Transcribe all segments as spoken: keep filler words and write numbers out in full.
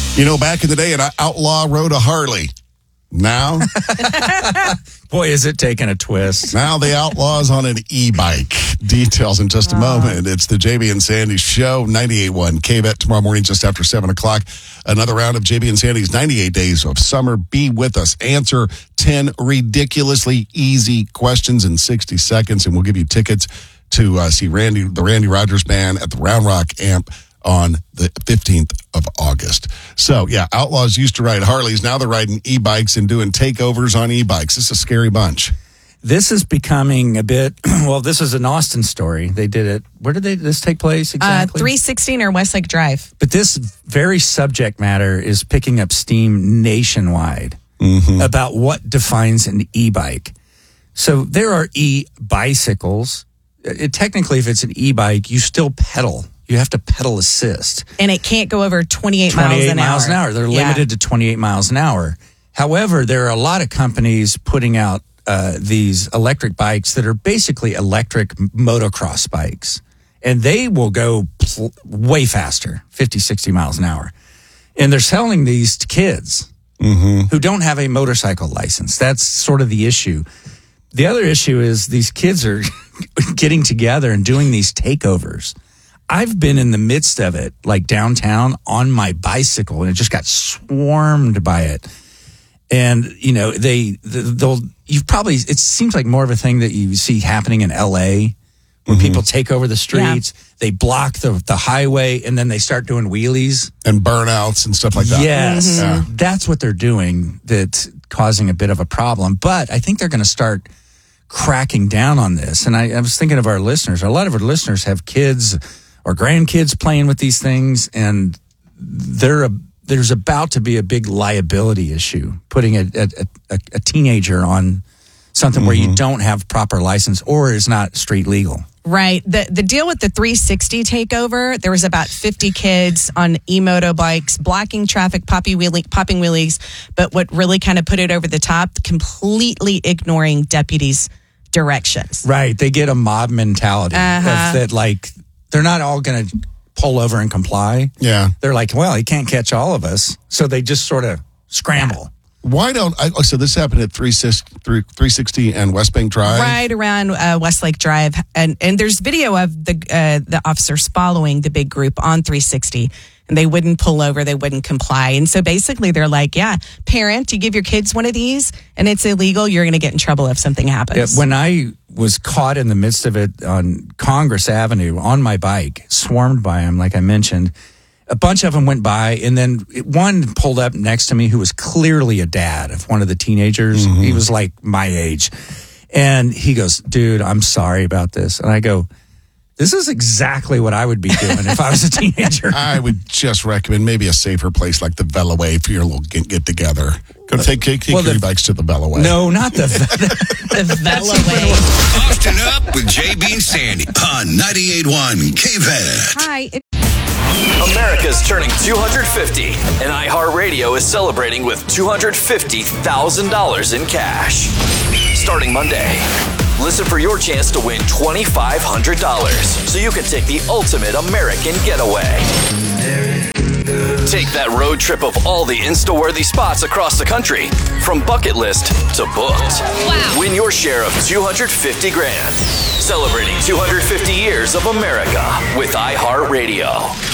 You know, back in the day, an outlaw rode a Harley. Now, boy, is it taking a twist. Now the outlaw's on an e-bike. Details in just a wow. moment. It's the J B and Sandy Show, ninety-eight point one K V E T, tomorrow morning just after seven o'clock. Another round of J B and Sandy's ninety-eight Days of Summer. Be with us. Answer ten ridiculously easy questions in sixty seconds, and we'll give you tickets to uh, see Randy, the Randy Rogers Band at the Round Rock Amp on the fifteenth of August. So, yeah, outlaws used to ride Harleys. Now they're riding e-bikes and doing takeovers on e-bikes. It's a scary bunch. This is becoming a bit, well, this is an Austin story. They did it. Where did they, this take place exactly? Uh, three sixteen or Westlake Drive. But this very subject matter is picking up steam nationwide mm-hmm. about what defines an e-bike. So there are e-bicycles. It, technically, if it's an e-bike, you still pedal. You have to pedal assist. And it can't go over twenty-eight miles an hour. twenty-eight miles an hour. They're yeah. limited to twenty-eight miles an hour. However, there are a lot of companies putting out uh, these electric bikes that are basically electric motocross bikes. And they will go pl- way faster, fifty, sixty miles an hour. And they're selling these to kids mm-hmm. who don't have a motorcycle license. That's sort of the issue. The other issue is these kids are getting together and doing these takeovers. I've been in the midst of it, like downtown, on my bicycle, and it just got swarmed by it. And, you know, they, they'll, you've probably, it seems like more of a thing that you see happening in L A, where mm-hmm. people take over the streets, yeah. they block the, the highway, and then they start doing wheelies. And burnouts and stuff like that. Yes. Mm-hmm. Yeah. That's what they're doing that's causing a bit of a problem. But I think they're going to start cracking down on this. And I, I was thinking of our listeners. A lot of our listeners have kids or grandkids playing with these things, and there a, there's about to be a big liability issue, putting a, a, a, a teenager on something mm-hmm. where you don't have proper license or is not street legal. Right. The the deal with the three sixty takeover, there was about fifty kids on e-moto bikes, blocking traffic, poppy wheeling, popping wheelies. But what really kind of put it over the top, completely ignoring deputies' directions. Right. They get a mob mentality uh-huh. that, like, they're not all going to pull over and comply. Yeah. They're like, well, he can't catch all of us. So they just sort of scramble. Why don't I? So this happened at three sixty and West Bank Drive, right around uh, Westlake Drive, and and there's video of the uh, the officers following the big group on three sixty, and they wouldn't pull over, they wouldn't comply, and so basically they're like, yeah, parent, you give your kids one of these, and it's illegal, you're going to get in trouble if something happens. Yeah, when I was caught in the midst of it on Congress Avenue on my bike, swarmed by them, like I mentioned. A bunch of them went by, and then one pulled up next to me who was clearly a dad of one of the teenagers. Mm-hmm. He was like my age. And he goes, dude, I'm sorry about this. And I go, this is exactly what I would be doing if I was a teenager. I would just recommend maybe a safer place like the Veloway for your little get-together. Go take, take, take well, your the, bikes to the Veloway. No, not the, the, the Veloway. Austin Up with J B and Sandy on ninety-eight point one K V E T. Hi. It- America's turning two hundred fifty, and iHeartRadio is celebrating with two hundred fifty thousand dollars in cash. Starting Monday, listen for your chance to win twenty-five hundred dollars so you can take the ultimate American getaway. Take that road trip of all the Insta-worthy spots across the country, from bucket list to booked. Wow. Win your share of two hundred fifty grand. Celebrating two hundred fifty years of America with iHeartRadio.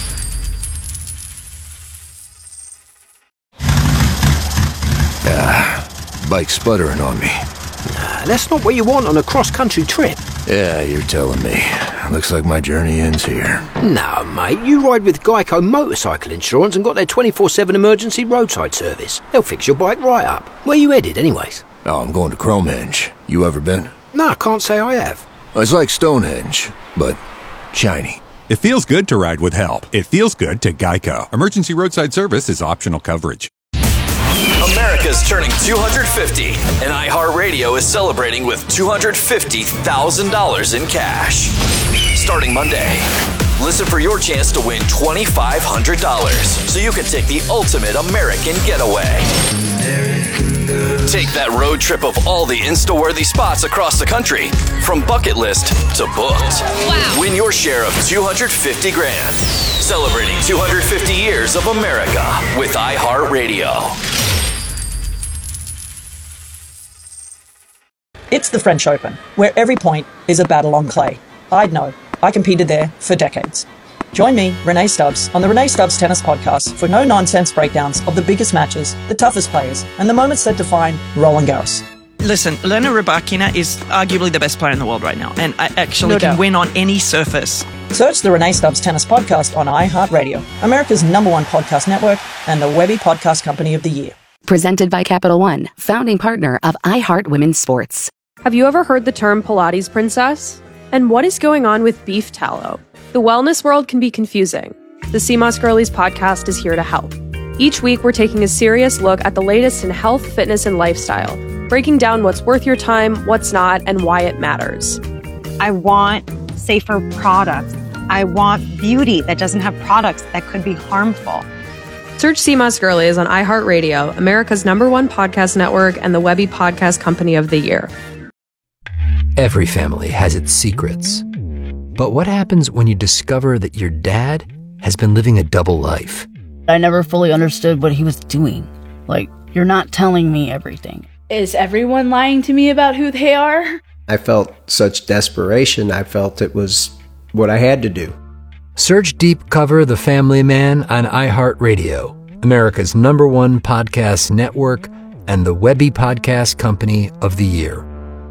Ah, bike sputtering on me. Nah, that's not what you want on a cross-country trip. Yeah, you're telling me. Looks like my journey ends here. No, mate, you ride with Geico Motorcycle Insurance and got their twenty-four seven emergency roadside service. They'll fix your bike right up. Where you headed, anyways? Oh, I'm going to Cromenge. You ever been? No, I can't say I have. It's like Stonehenge, but shiny. It feels good to ride with help. It feels good to Geico. Emergency roadside service is optional coverage. America's turning two hundred fifty, and iHeartRadio is celebrating with two hundred fifty thousand dollars in cash. Starting Monday, listen for your chance to win twenty-five hundred dollars so you can take the ultimate American getaway. Take that road trip of all the Insta-worthy spots across the country, from bucket list to booked. Wow. Win your share of two hundred fifty grand. Celebrating two hundred fifty years of America with iHeartRadio. It's the French Open, where every point is a battle on clay. I'd know. I competed there for decades. Join me, Renee Stubbs, on the Renee Stubbs Tennis Podcast for no-nonsense breakdowns of the biggest matches, the toughest players, and the moments that define Roland Garros. Listen, Elena Rybakina is arguably the best player in the world right now, and I actually No can doubt. win on any surface. Search the Renee Stubbs Tennis Podcast on iHeartRadio, America's number one podcast network, and the Webby Podcast Company of the Year. Presented by Capital One, founding partner of iHeart Women's Sports. Have you ever heard the term Pilates princess? And what is going on with beef tallow? The wellness world can be confusing. The C M O S Girlies podcast is here to help. Each week, we're taking a serious look at the latest in health, fitness, and lifestyle, breaking down what's worth your time, what's not, and why it matters. I want safer products. I want beauty that doesn't have products that could be harmful. Search C M O S Girlies on iHeartRadio, America's number one podcast network, and the Webby Podcast Company of the Year. Every family has its secrets. But what happens when you discover that your dad has been living a double life? I never fully understood what he was doing. Like, you're not telling me everything. Is everyone lying to me about who they are? I felt such desperation. I felt it was what I had to do. Search Deep Cover The Family Man on iHeartRadio, America's number one podcast network, and the Webby Podcast Company of the Year.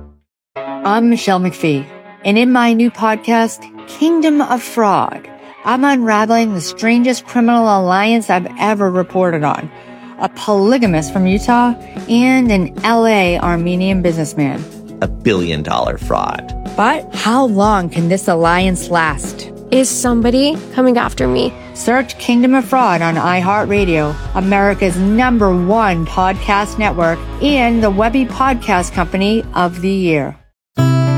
I'm Michelle McPhee, and in my new podcast, Kingdom of Fraud, I'm unraveling the strangest criminal alliance I've ever reported on. A polygamist from Utah and an L A Armenian businessman. A billion dollar fraud. But how long can this alliance last? Is somebody coming after me? Search Kingdom of Fraud on iHeartRadio, America's number one podcast network, and the Webby Podcast Company of the Year.